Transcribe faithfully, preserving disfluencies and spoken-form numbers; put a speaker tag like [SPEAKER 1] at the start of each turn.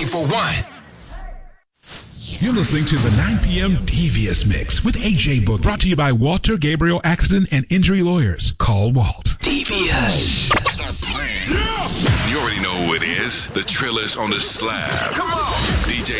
[SPEAKER 1] ninety-four point one.
[SPEAKER 2] You're listening to the nine p.m. Devious Mix with A J Book, brought to you by Walter Gabriel Accident and Injury Lawyers. Call Walt.
[SPEAKER 3] Devious.
[SPEAKER 4] Stop playing. Yeah. You already know who it is. The Trillers on the slab.
[SPEAKER 1] Come on.
[SPEAKER 4] D J